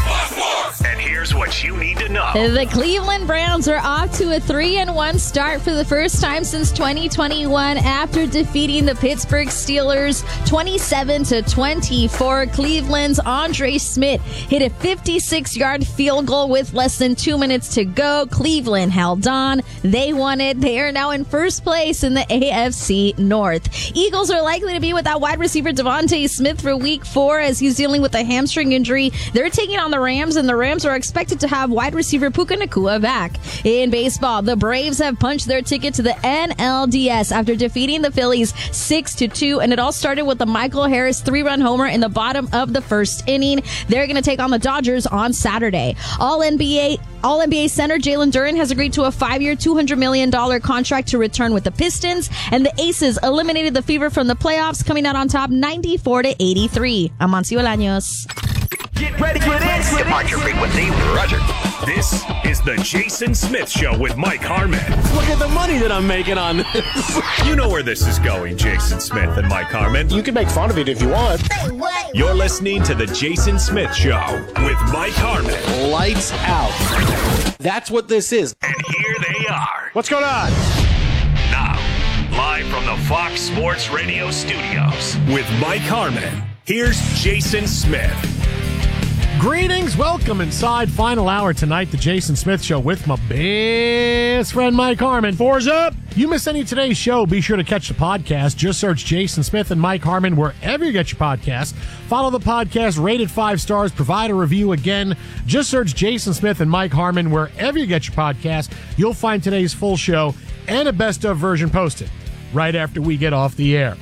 And here's what you need to know. The Cleveland Browns are off to a three and one start for the first time since twenty twenty-one after defeating the Pittsburgh Steelers twenty-seven to twenty-four. Cleveland's Andre Smith hit a fifty-six-yard field goal with less than two minutes to go. Cleveland held on. They won it. They are now in first place in the A F C North. Eagles are likely to be without wide receiver Devontae Smith for week four as he's dealing with a hamstring injury. They're taking on the Rams, and the Rams are expected to have wide receiver Puka Nacua back. In baseball, the Braves have punched their ticket to the N L D S after defeating the Phillies six to two, and it all started with the Michael Harris three-run homer in the bottom of the first inning. They're going to take on the Dodgers on Saturday. All N B A All N B A center Jalen Duren has agreed to a five-year, two hundred million dollars contract to return with the Pistons, and the Aces eliminated the Fever from the playoffs, coming out on top ninety-four to eighty-three. Amancio Bolaños. Get ready for this. Departure frequency, Roger. This is the Jason Smith Show with Mike Harmon. Look at the money that I'm making on this. You know where this is going, Jason Smith and Mike Harmon. You can make fun of it if you want. You're listening to the Jason Smith Show with Mike Harmon. Lights out. That's what this is. And here they are. What's going on? Now, live from the Fox Sports Radio studios with Mike Harmon. Here's Jason Smith. Greetings, welcome inside final hour tonight, the Jason Smith Show with my best friend Mike Harmon. Fours up. You miss any of today's show, be sure to catch the podcast. Just search Jason Smith and Mike Harmon wherever you get your podcast. Follow the podcast, rate it five stars, provide a review again. Just search Jason Smith and Mike Harmon wherever you get your podcast. You'll find today's full show and a best of version posted right after we get off the air.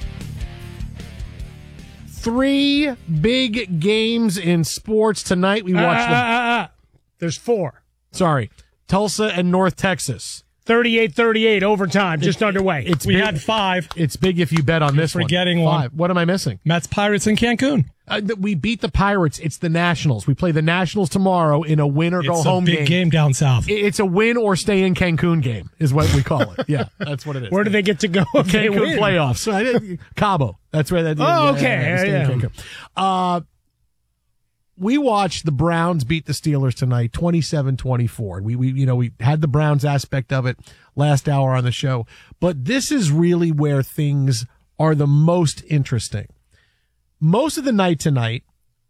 Three big games in sports tonight. We watched uh, the. Uh, uh, uh. There's four. Sorry. Tulsa and North Texas. thirty-eight thirty-eight overtime, just it, underway. It's we big. had five. It's big if you bet on You're this forgetting one. one. Five. What am I missing? Mets Pirates in Cancun. Uh, we beat the Pirates. It's the Nationals. We play the Nationals tomorrow in a win or it's go home game. game. It's a big game down south. It's a win or stay in Cancun game is what we call it. Yeah, that's what it is. Where do they get to go if they Cancun win? playoffs. Cabo. That's where that. Oh, yeah, okay. Yeah, yeah, yeah. Uh, we watched the Browns beat the Steelers tonight, twenty-seven twenty-four. We, we, you know, we had the Browns aspect of it last hour on the show, but this is really where things are the most interesting. Most of the night tonight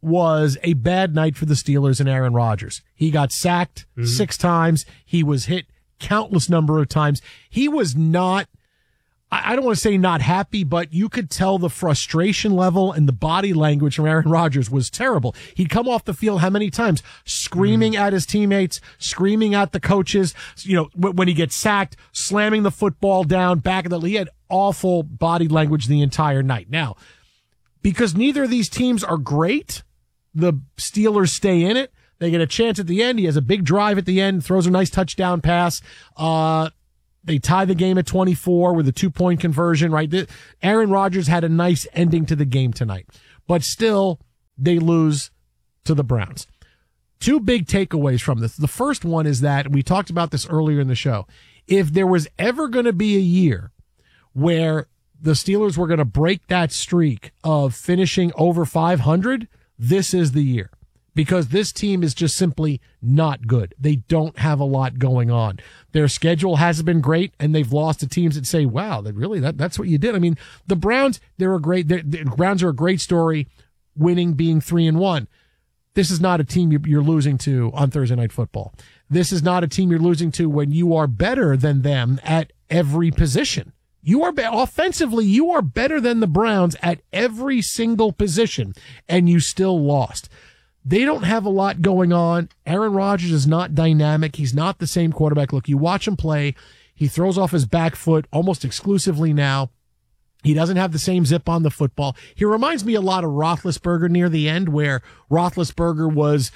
was a bad night for the Steelers and Aaron Rodgers. He got sacked mm-hmm. six times. He was hit countless number of times. He was not, I don't want to say not happy, but you could tell the frustration level and the body language from Aaron Rodgers was terrible. He'd come off the field how many times? Screaming mm. at his teammates, screaming at the coaches, you know, when he gets sacked, slamming the football down, back of the, he had awful body language the entire night. Now, because neither of these teams are great, the Steelers stay in it. They get a chance at the end. He has a big drive at the end, throws a nice touchdown pass. Uh, They tie the game at twenty-four with a two-point conversion, right? Aaron Rodgers had a nice ending to the game tonight, but still they lose to the Browns. Two big takeaways from this. The first one is that, we talked about this earlier in the show, if there was ever going to be a year where the Steelers were going to break that streak of finishing over five hundred, this is the year. Because this team is just simply not good. They don't have a lot going on. Their schedule hasn't been great, and they've lost to teams that say, wow, that really, that, that's what you did. I mean, the Browns, they're a great, they're, the Browns are a great story, winning, being three and one. This is not a team you're, you're losing to on Thursday Night Football. This is not a team you're losing to when you are better than them at every position. You are, offensively, you are better than the Browns at every single position, and you still lost. They don't have a lot going on. Aaron Rodgers is not dynamic. He's not the same quarterback. Look, you watch him play. He throws off his back foot almost exclusively now. He doesn't have the same zip on the football. He reminds me a lot of Roethlisberger near the end, where Roethlisberger was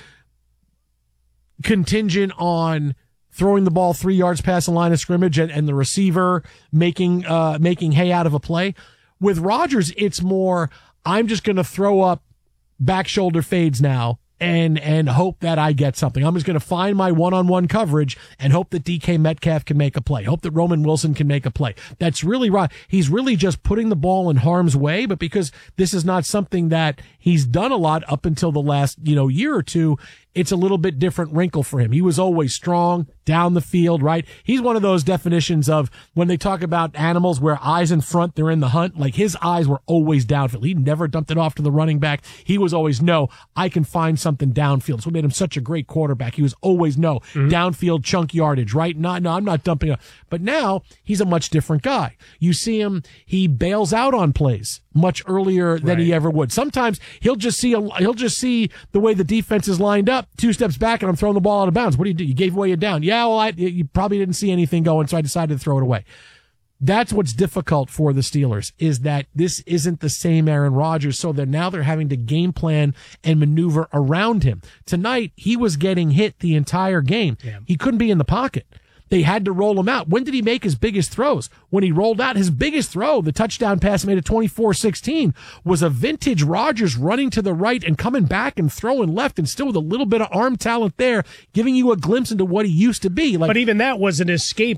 contingent on throwing the ball three yards past the line of scrimmage and, and the receiver making uh, making hay out of a play. With Rodgers, it's more, I'm just going to throw up back shoulder fades now and and hope that I get something. I'm just going to find my one-on-one coverage and hope that D K Metcalf can make a play. Hope that Roman Wilson can make a play. That's really right. He's really just putting the ball in harm's way, but because this is not something that he's done a lot up until the last, you know, year or two, it's a little bit different wrinkle for him. He was always strong down the field, right? He's one of those definitions of when they talk about animals where eyes in front, they're in the hunt. Like his eyes were always downfield. He never dumped it off to the running back. He was always, no, I can find something downfield. That's what made him such a great quarterback. He was always, no, mm-hmm. downfield chunk yardage, right? Not, no, I'm not dumping it. But now he's a much different guy. You see him, he bails out on plays much earlier than right. he ever would. Sometimes he'll just see a, he'll just see the way the defense is lined up, two steps back, and I'm throwing the ball out of bounds. What do you do? You gave away a down. Yeah, well, I, you probably didn't see anything going, so I decided to throw it away. That's what's difficult for the Steelers, is that this isn't the same Aaron Rodgers, so that now they're having to game plan and maneuver around him. Tonight, he was getting hit the entire game. Yeah. He couldn't be in the pocket. They had to roll him out. When did he make his biggest throws? When he rolled out his biggest throw, the touchdown pass made at twenty-four sixteen, was a vintage Rodgers running to the right and coming back and throwing left, and still with a little bit of arm talent there, giving you a glimpse into what he used to be. Like, but even that was an escape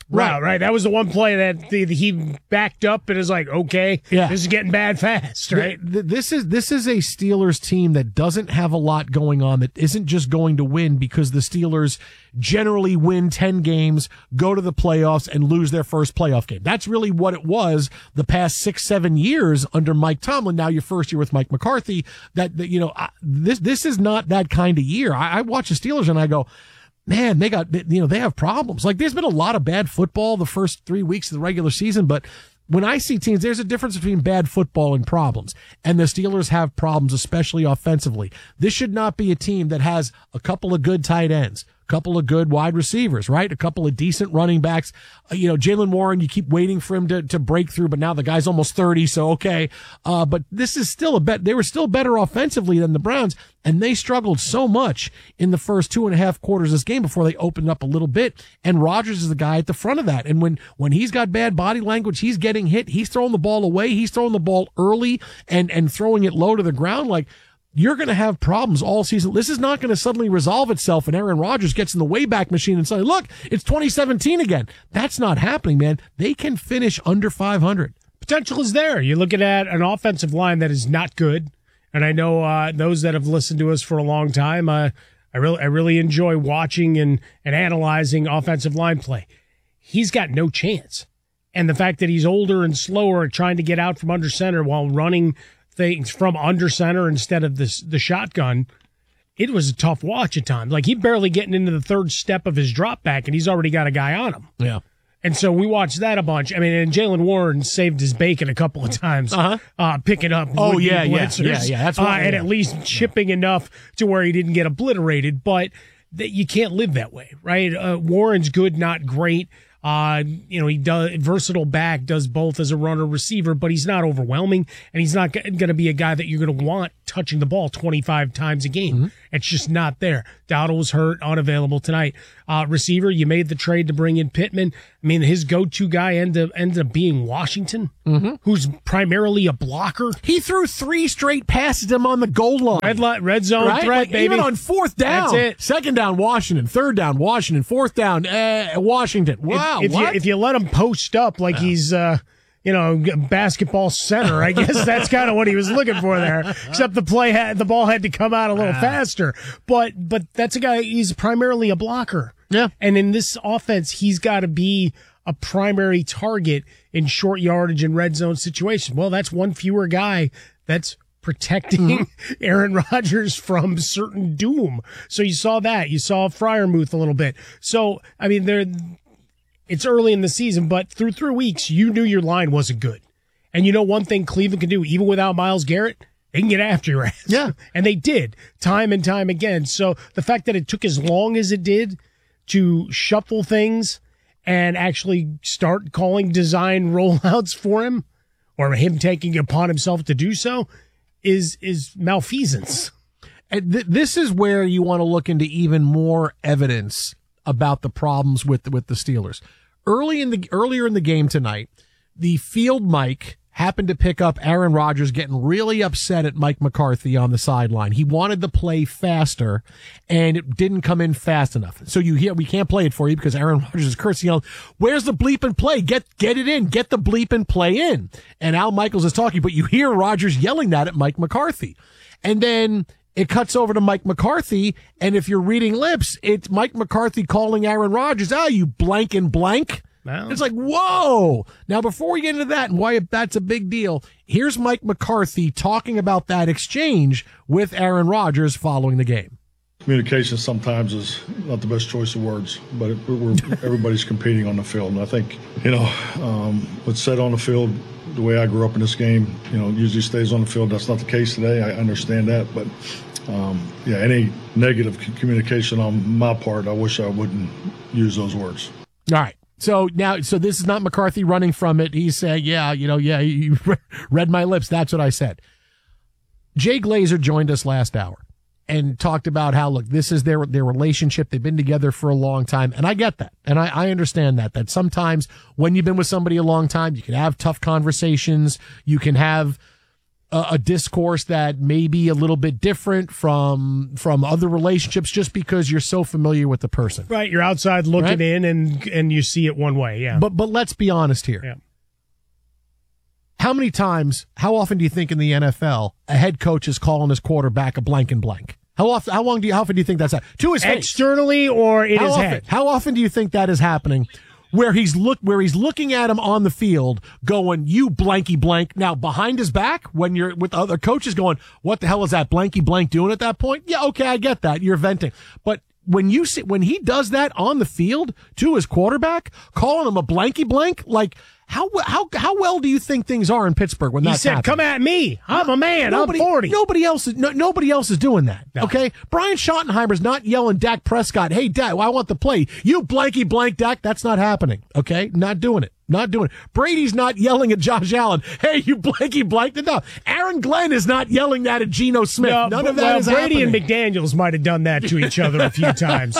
Right, right. That was the one play that the, the, he backed up and is like, okay, Yeah. this is getting bad fast, right? Th- th- This is this is a Steelers team that doesn't have a lot going on, that isn't just going to win because the Steelers generally win ten games, go to the playoffs, and lose their first playoff game. That's really what it was the past six, seven years under Mike Tomlin. Now your first year with Mike McCarthy. That, that you know, I, this this is not that kind of year. I, I watch the Steelers and I go, man, they got, you know, they have problems. Like, there's been a lot of bad football the first three weeks of the regular season, but when I see teams, there's a difference between bad football and problems. And the Steelers have problems, especially offensively. This should not be a team that has a couple of good tight ends, a couple of good wide receivers, right? A couple of decent running backs. Uh, you know, Jaylen Warren, you keep waiting for him to, to break through, but now the guy's almost thirty, so okay. Uh, but this is still a bet. They were still better offensively than the Browns, and they struggled so much in the first two and a half quarters of this game before they opened up a little bit. And Rodgers is the guy at the front of that. And when, when he's got bad body language, he's getting hit. He's throwing the ball away. He's throwing the ball early and, and throwing it low to the ground. Like, you're going to have problems all season. This is not going to suddenly resolve itself and Aaron Rodgers gets in the Wayback Machine and say, look, it's twenty seventeen again. That's not happening, man. They can finish under five hundred. Potential is there. You're looking at an offensive line that is not good. And I know uh, those that have listened to us for a long time, uh, I really I really enjoy watching and, and analyzing offensive line play. He's got no chance. And the fact that he's older and slower at trying to get out from under center while running things from under center instead of this, the shotgun, it was a tough watch at times. Like, he barely getting into the third step of his drop back, and he's already got a guy on him. Yeah. And so we watched that a bunch. I mean, and Jaylen Warren saved his bacon a couple of times, uh-huh. uh, picking up Oh, would-be yeah, yeah, blitzers, yeah, yeah. That's uh, why, and yeah. at least chipping enough to where he didn't get obliterated. But that you can't live that way, right? Uh, Warren's good, not great. Uh, you know, he does versatile back, does both as a runner receiver, but he's not overwhelming, and he's not going to be a guy that you're going to want touching the ball twenty-five times a game. Mm-hmm. It's just not there. Dowdle was hurt, unavailable tonight. Uh, receiver, you made the trade to bring in Pittman. I mean, his go-to guy ended up, ended up being Washington, mm-hmm. who's primarily a blocker. He threw three straight passes to him on the goal line. Red, line, red zone right? threat, like, baby. Even on fourth down. That's it. Second down, Washington. Third down, Washington. Fourth down, uh, Washington. Wow. If, if, you, what? if you let him post up like yeah. he's, uh, you know, basketball center, I guess that's kind of what he was looking for there. Except the play had, the ball had to come out a little yeah. faster. But, but that's a guy, he's primarily a blocker. Yeah. And in this offense, he's got to be a primary target in short yardage and red zone situations. Well, that's one fewer guy that's protecting mm-hmm. Aaron Rodgers from certain doom. So you saw that. You saw Freiermuth a little bit. So, I mean, they're, it's early in the season, but through three weeks, you knew your line wasn't good. And you know one thing Cleveland can do, even without Myles Garrett, they can get after your ass. Yeah. And they did, time and time again. So the fact that it took as long as it did to shuffle things and actually start calling design rollouts for him, or him taking it upon himself to do so, is is malfeasance. And th- this is where you want to look into even more evidence about the problems with with the Steelers. Early in the earlier in the game tonight, the field mic happened to pick up Aaron Rodgers getting really upset at Mike McCarthy on the sideline. He wanted the play faster, and it didn't come in fast enough. So you hear, we can't play it for you because Aaron Rodgers is cursing out, where's the bleep and play? Get, get it in. Get the bleep and play in. And Al Michaels is talking, but you hear Rodgers yelling that at Mike McCarthy. And then it cuts over to Mike McCarthy, and if you're reading lips, it's Mike McCarthy calling Aaron Rodgers, ah, you blank and blank. Wow. It's like, whoa. Now, before we get into that and why that's a big deal, here's Mike McCarthy talking about that exchange with Aaron Rodgers following the game. Communication sometimes is not the best choice of words, but we're, we're, everybody's competing on the field. And I think, you know, um, what's said on the field, the way I grew up in this game, you know, usually stays on the field. That's not the case today. I understand that. But, um, yeah, any negative communication on my part, I wish I wouldn't use those words. All right. So now, so this is not McCarthy running from it. He's saying, yeah, you know, yeah, you read my lips. That's what I said. Jay Glazer joined us last hour and talked about how, look, this is their, their relationship. They've been together for a long time. And I get that. And I, I understand that, that sometimes when you've been with somebody a long time, you can have tough conversations. You can have a, a discourse that may be a little bit different from from other relationships just because you're so familiar with the person. Right, you're outside looking Right? in and and you see it one way, yeah. But but let's be honest here. Yeah. How many times, how often do you think in the N F L a head coach is calling his quarterback a blank and blank? How often? How long do you? How often do you think that's happening? To his face, Externally or in how his often, head? How often do you think that is happening? Where he's look, where he's looking at him on the field, going, "You blanky blank." Now behind his back, when you're with other coaches, going, "What the hell is that blanky blank doing at that point?" Yeah, okay, I get that. You're venting, but when you see when he does that on the field to his quarterback, calling him a blanky blank, like. How how how well do you think things are in Pittsburgh when He that's said, happening? "Come at me. I'm a man. Nobody, I'm forty." Nobody else is no, nobody else is doing that. Okay, Brian Schottenheimer's not yelling Dak Prescott, "Hey Dak, I want the play." You blanky blank Dak. That's not happening. Okay, not doing it. Not doing it. Brady's not yelling at Josh Allen, "Hey, you blanky blank." No, Aaron Glenn is not yelling that at Geno Smith. No, None but, of that well, is Brady happening. and McDaniels might have done that to each other a few times.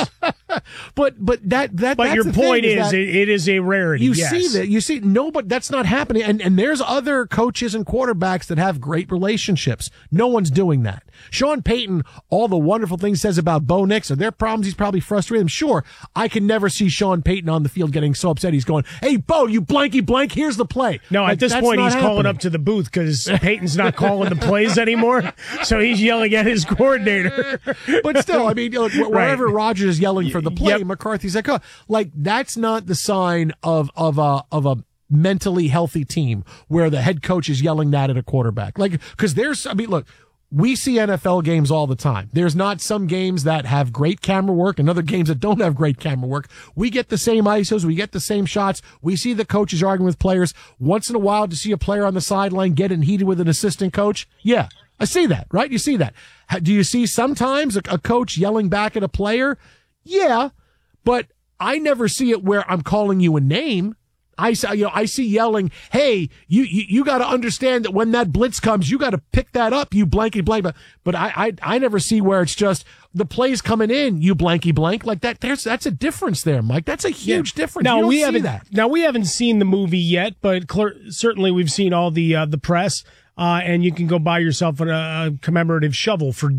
But but that that But that's your the point thing, is, that it, it is a rarity. You yes. see that you see no, but that's not happening. And and there's other coaches and quarterbacks that have great relationships. No one's doing that. Sean Payton, all the wonderful things he says about Bo Nix, are there problems? He's probably frustrated. I'm sure. I can never see Sean Payton on the field getting so upset. He's going, "Hey Bo, you blanky blank. Here's the play." No, Like, at this that's point, not he's calling happening. up to the booth because Peyton's not calling the plays anymore. So he's yelling at his coordinator. But still, I mean, look, wherever Right. Rodgers is yelling for the play, Yep. McCarthy's like, oh, like that's not the sign of of a of a mentally healthy team where the head coach is yelling that at a quarterback. Like, because there's, I mean, look. We see N F L games all the time. There's not some games that have great camera work and other games that don't have great camera work. We get the same I S Os. We get the same shots. We see the coaches arguing with players. Once in a while to see a player on the sideline getting heated with an assistant coach. Yeah, I see that, right? You see that. Ha- Do you see sometimes a, a coach yelling back at a player? Yeah, but I never see it where I'm calling you a name. I see, you know, I see yelling, "Hey, you, you, you got to understand that when that blitz comes, you got to pick that up, you blanky blank." But, but I, I, I never see where it's just the play's coming in, you blanky blank like that. There's, that's a difference there, Mike. That's a huge difference. Now you don't we see haven't. that. Now we haven't seen the movie yet, but clear, certainly we've seen all the uh, the press, uh, and you can go buy yourself a, a commemorative shovel for